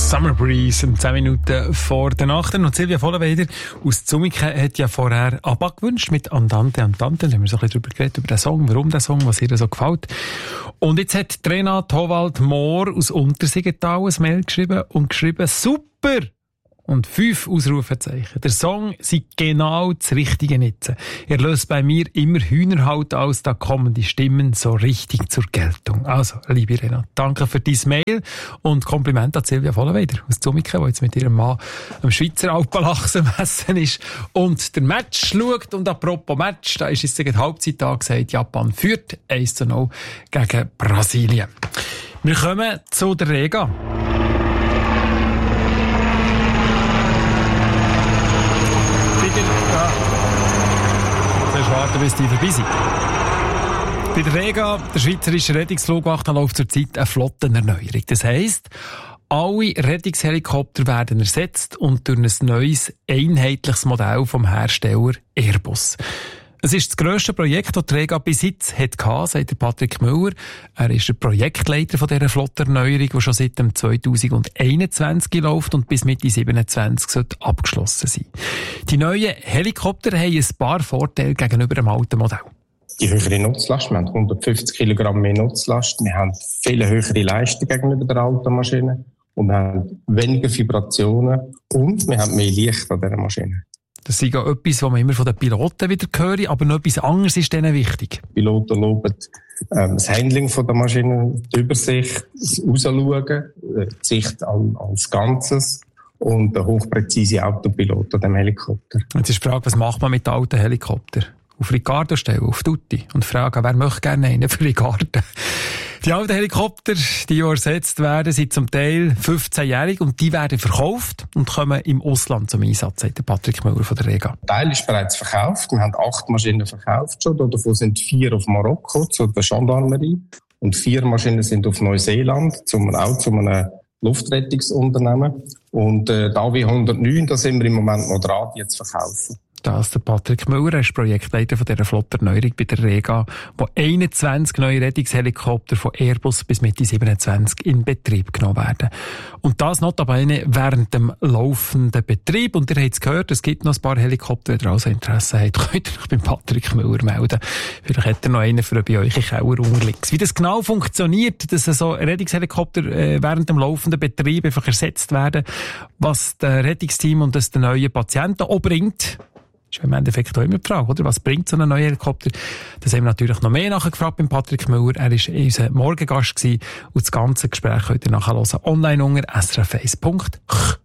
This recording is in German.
Summer Breeze, 10 Minuten vor der Nacht. Und Silvia Vollweder aus Zumike hat ja vorher ABBA gewünscht mit Andante, Andante. Da haben wir so ein bisschen drüber geredet, über den Song, warum der Song, was ihr so gefällt. Und jetzt hat Renate Howald-Mohr aus Untersiggenthal ein Mail geschrieben und geschrieben, super! Und 5 Ausrufezeichen. Der Song sei genau das Richtige Nitzen. Er löst bei mir immer Hühnerhaut aus, da kommen die Stimmen so richtig zur Geltung. Also, liebe Renate, danke für dein Mail und Kompliment an Silvia Vollweder aus Zumike, die jetzt mit ihrem Mann am Schweizer Alpenlachsen messen ist und der Match schaut. Und apropos Match, da ist jetzt die Halbzeit angesagt, Japan führt 1:0 gegen Brasilien. Wir kommen zu der Rega. Warten, bis die vorbei sind. Bei der Rega, der Schweizerischen Rettungsflugwacht, läuft zurzeit eine Flottenerneuerung. Das heisst, alle Rettungshelikopter werden ersetzt und durch ein neues, einheitliches Modell vom Hersteller Airbus. Es ist das grösste Projekt, das die Rega bis jetzt hatte, sagt Patrick Müller. Er ist der Projektleiter von dieser Flottenerneuerung, die schon seit 2021 läuft und bis Mitte 2027 abgeschlossen sein. Die neuen Helikopter haben ein paar Vorteile gegenüber dem alten Modell. Die höhere Nutzlast, wir haben 150 Kilogramm mehr Nutzlast, wir haben viel höhere Leistung gegenüber der alten Maschine und wir haben weniger Vibrationen und wir haben mehr Licht an dieser Maschine. Das ist ja etwas, was man immer von den Piloten wieder hören, aber noch etwas anderes ist denen wichtig. Die Piloten loben das Handling von der Maschine, die Übersicht, das Rausschauen, die Sicht als Ganzes und der hochpräzise Autopilot an dem Helikopter. Jetzt ist die Frage, was macht man mit den alten Helikoptern? Auf Ricardo stellen, auf Tutti und fragen, wer möchte gerne einen für Ricardo? Die alten Helikopter, die ersetzt werden, sind zum Teil 15-jährig und die werden verkauft und kommen im Ausland zum Einsatz, sagt Patrick Müller von der Rega. Ein Teil ist bereits verkauft. Wir haben 8 Maschinen verkauft schon. Davon sind 4 auf Marokko, zu der Gendarmerie. Und 4 Maschinen sind auf Neuseeland, auch zu einem Luftrettungsunternehmen. Und der AW 109, da sind wir im Moment noch dran, die jetzt verkaufen. Das ist der Patrick Müller, er ist Projektleiter von dieser Flotterneuerung bei der Rega, wo 21 neue Rettungshelikopter von Airbus bis Mitte 27 in Betrieb genommen werden. Und das notabene während dem laufenden Betrieb. Und ihr habt es gehört, es gibt noch ein paar Helikopter, wenn ihr also Interesse habt, könnt ihr euch beim Patrick Müller melden. Vielleicht hat er noch einen für bei euch in Keller unterliegt. Wie das genau funktioniert, dass so Rettungshelikopter während dem laufenden Betrieb einfach ersetzt werden, was der Rettungsteam und das den neuen Patienten auch bringt, ist im Endeffekt auch immer die Frage, oder? Was bringt so ein neuer Helikopter? Das haben wir natürlich noch mehr nachgefragt beim Patrick Müller. Er war unser Morgengast gewesen und das ganze Gespräch könnt ihr nachhören online unter srf1.ch.